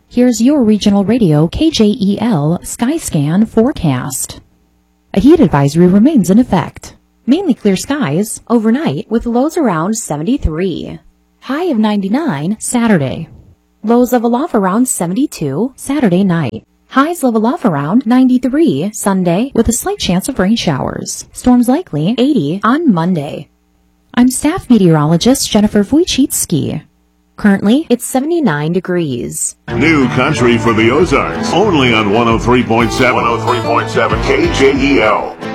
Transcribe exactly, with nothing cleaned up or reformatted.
Here's your regional radio K J E L Skyscan forecast. A heat advisory remains in effect. Mainly clear skies overnight with lows around seventy-three. High of ninety-nine Saturday. Lows level off around seventy-two Saturday night. Highs level off around ninety-three Sunday with a slight chance of rain showers. Storms likely eighty on Monday. I'm staff meteorologist Jennifer Wojcicki. Currently, it's seventy-nine degrees. New country for the Ozarks, only on one oh three point seven. one oh three point seven K J E L.